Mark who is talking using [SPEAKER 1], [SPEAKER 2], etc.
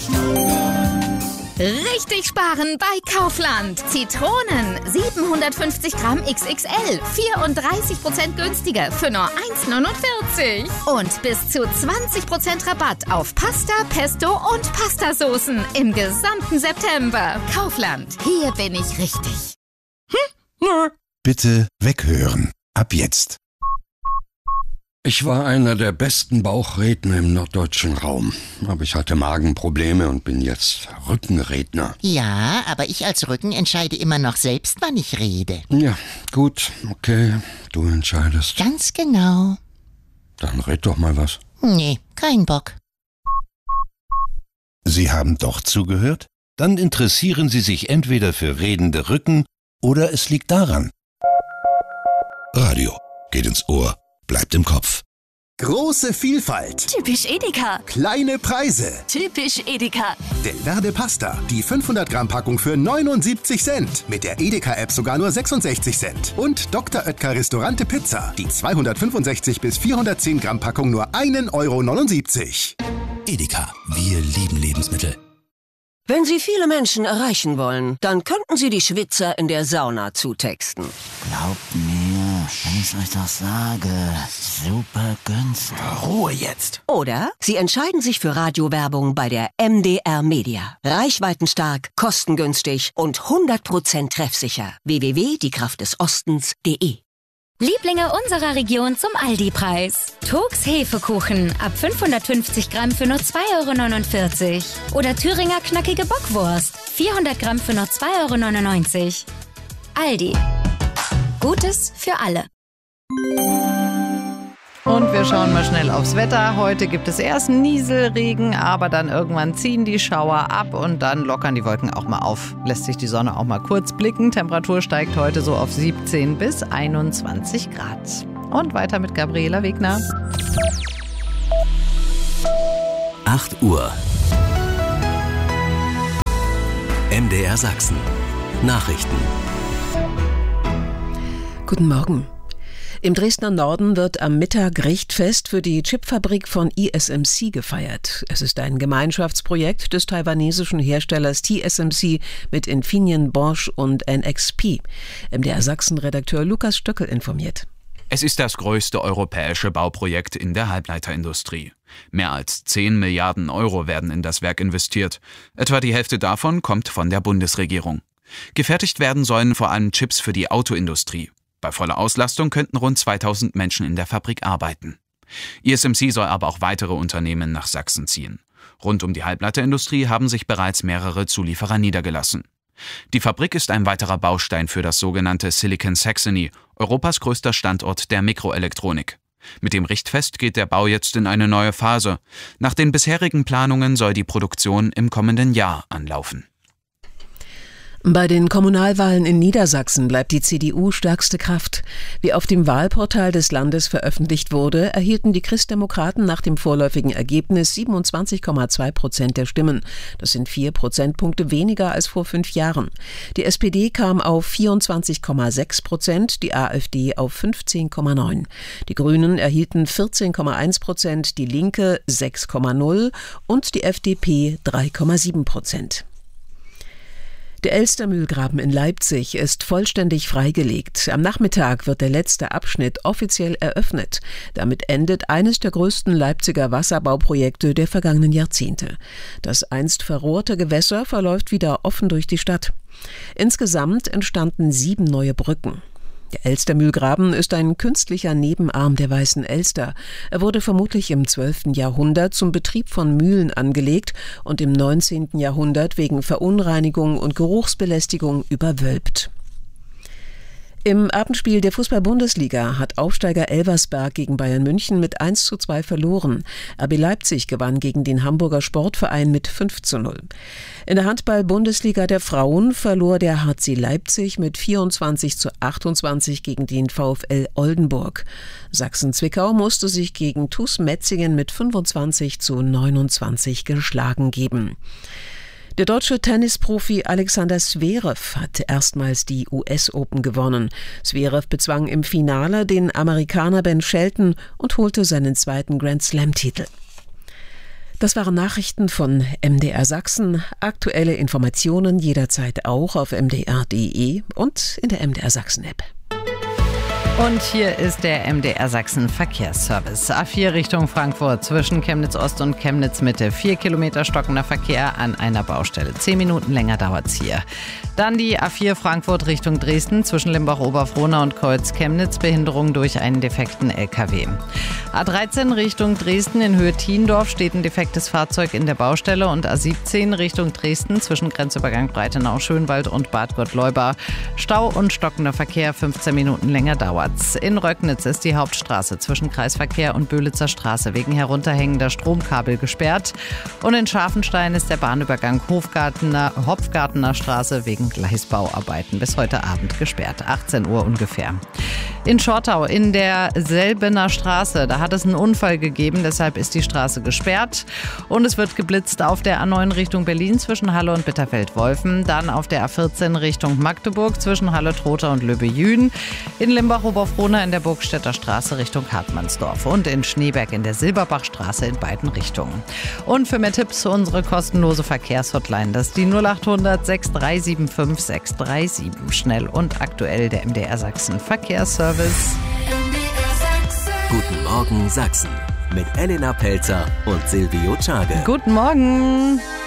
[SPEAKER 1] Richtig sparen bei Kaufland. Zitronen 750 Gramm XXL, 34% günstiger für nur 1,49. Und bis zu 20% Rabatt auf Pasta, Pesto und Pastasoßen im gesamten September. Kaufland, hier bin ich richtig.
[SPEAKER 2] Bitte weghören. Ab jetzt.
[SPEAKER 3] Ich war einer der besten Bauchredner im norddeutschen Raum. Aber ich hatte Magenprobleme und bin jetzt Rückenredner.
[SPEAKER 4] Ja, aber ich als Rücken entscheide immer noch selbst, wann ich rede.
[SPEAKER 3] Ja, gut, okay, du entscheidest.
[SPEAKER 4] Ganz genau.
[SPEAKER 3] Dann red doch mal was.
[SPEAKER 4] Nee, kein Bock.
[SPEAKER 2] Sie haben doch zugehört? Dann interessieren Sie sich entweder für redende Rücken oder es liegt daran. Radio geht ins Ohr, bleibt im Kopf.
[SPEAKER 5] Große Vielfalt.
[SPEAKER 6] Typisch Edeka.
[SPEAKER 5] Kleine Preise.
[SPEAKER 6] Typisch Edeka.
[SPEAKER 5] Del Verde Pasta. Die 500 Gramm Packung für 79 Cent. Mit der Edeka-App sogar nur 66 Cent. Und Dr. Oetker Restaurante Pizza. Die 265 bis 410 Gramm Packung nur 1,79 €.
[SPEAKER 7] Edeka. Wir lieben Lebensmittel.
[SPEAKER 8] Wenn Sie viele Menschen erreichen wollen, dann könnten Sie die Schwitzer in der Sauna zutexten.
[SPEAKER 4] Glaubt mir, wenn ich euch das sage, super günstig.
[SPEAKER 7] Ruhe jetzt.
[SPEAKER 8] Oder Sie entscheiden sich für Radiowerbung bei der MDR Media. Reichweitenstark, kostengünstig und 100% treffsicher. www.diekraftdesostens.de.
[SPEAKER 6] Lieblinge unserer Region zum Aldi-Preis. Turks Hefekuchen ab 550 Gramm für nur 2,49 € Oder Thüringer knackige Bockwurst 400 Gramm für nur 2,99 €. Aldi. Gutes für alle.
[SPEAKER 9] Und wir schauen mal schnell aufs Wetter. Heute gibt es erst Nieselregen, aber dann irgendwann ziehen die Schauer ab und dann lockern die Wolken auch mal auf. Lässt sich die Sonne auch mal kurz blicken. Temperatur steigt heute so auf 17 bis 21 Grad. Und weiter mit Gabriela Wegner.
[SPEAKER 7] 8 Uhr. MDR Sachsen. Nachrichten.
[SPEAKER 10] Guten Morgen. Im Dresdner Norden wird am Mittag Richtfest für die Chipfabrik von ESMC gefeiert. Es ist ein Gemeinschaftsprojekt des taiwanesischen Herstellers TSMC mit Infineon, Bosch und NXP. MDR Sachsen-Redakteur Lukas Stöckel informiert.
[SPEAKER 11] Es ist das größte europäische Bauprojekt in der Halbleiterindustrie. Mehr als 10 Milliarden € werden in das Werk investiert. Etwa die Hälfte davon kommt von der Bundesregierung. Gefertigt werden sollen vor allem Chips für die Autoindustrie. Bei voller Auslastung könnten rund 2000 Menschen in der Fabrik arbeiten. ESMC soll aber auch weitere Unternehmen nach Sachsen ziehen. Rund um die Halbleiterindustrie haben sich bereits mehrere Zulieferer niedergelassen. Die Fabrik ist ein weiterer Baustein für das sogenannte Silicon Saxony, Europas größter Standort der Mikroelektronik. Mit dem Richtfest geht der Bau jetzt in eine neue Phase. Nach den bisherigen Planungen soll die Produktion im kommenden Jahr anlaufen.
[SPEAKER 10] Bei den Kommunalwahlen in Niedersachsen bleibt die CDU stärkste Kraft. Wie auf dem Wahlportal des Landes veröffentlicht wurde, erhielten die Christdemokraten nach dem vorläufigen Ergebnis 27,2% der Stimmen. Das sind 4 Prozentpunkte weniger als vor 5 Jahren. Die SPD kam auf 24,6%, die AfD auf 15,9%. Die Grünen erhielten 14,1%, die Linke 6,0% und die FDP 3,7%. Der Elstermühlgraben in Leipzig ist vollständig freigelegt. Am Nachmittag wird der letzte Abschnitt offiziell eröffnet. Damit endet eines der größten Leipziger Wasserbauprojekte der vergangenen Jahrzehnte. Das einst verrohrte Gewässer verläuft wieder offen durch die Stadt. Insgesamt entstanden 7 neue Brücken. Der Elstermühlgraben ist ein künstlicher Nebenarm der Weißen Elster. Er wurde vermutlich im 12. Jahrhundert zum Betrieb von Mühlen angelegt und im 19. Jahrhundert wegen Verunreinigung und Geruchsbelästigung überwölbt. Im Abendspiel der Fußball-Bundesliga hat Aufsteiger Elversberg gegen Bayern München mit 1:2 verloren. RB Leipzig gewann gegen den Hamburger Sportverein mit 5:0. In der Handball-Bundesliga der Frauen verlor der HC Leipzig mit 24:28 gegen den VfL Oldenburg. Sachsen-Zwickau musste sich gegen TuS Metzingen mit 25:29 geschlagen geben. Der deutsche Tennisprofi Alexander Zverev hat erstmals die US-Open gewonnen. Zverev bezwang im Finale den Amerikaner Ben Shelton und holte seinen 2. Grand-Slam-Titel. Das waren Nachrichten von MDR Sachsen. Aktuelle Informationen jederzeit auch auf mdr.de und in der MDR Sachsen App.
[SPEAKER 9] Und hier ist der MDR Sachsen Verkehrsservice. A4 Richtung Frankfurt zwischen Chemnitz Ost und Chemnitz Mitte. 4 Kilometer stockender Verkehr an einer Baustelle. 10 Minuten länger dauert's hier. Dann die A4 Frankfurt Richtung Dresden zwischen Limbach-Oberfrohna und Kreuz-Chemnitz. Behinderung durch einen defekten LKW. A13 Richtung Dresden in Höhe Thiendorf steht ein defektes Fahrzeug in der Baustelle. Und A17 Richtung Dresden zwischen Grenzübergang Breitenau-Schönwald und Bad Gottleuba. Stau und stockender Verkehr, 15 Minuten länger dauert. In Röcknitz ist die Hauptstraße zwischen Kreisverkehr und Böhlitzer Straße wegen herunterhängender Stromkabel gesperrt. Und in Scharfenstein ist der Bahnübergang Hopfgartener Straße wegen Gleisbauarbeiten bis heute Abend gesperrt. 18 Uhr ungefähr. In Schortau in der Selbener Straße, da hat es einen Unfall gegeben, deshalb ist die Straße gesperrt. Und es wird geblitzt auf der A9 Richtung Berlin zwischen Halle und Bitterfeld-Wolfen. Dann auf der A14 Richtung Magdeburg zwischen Halle-Trotha und Löbe-Jühn. In Limbach-Oberfrohna in der Burgstädter Straße Richtung Hartmannsdorf. Und in Schneeberg in der Silberbachstraße in beiden Richtungen. Und für mehr Tipps unsere kostenlose Verkehrshotline, das ist die 0800 6375 637. Schnell und aktuell der MDR Sachsen Verkehrsservice.
[SPEAKER 7] Guten Morgen Sachsen mit Elena Pelzer und Silvio Czage.
[SPEAKER 9] Guten Morgen.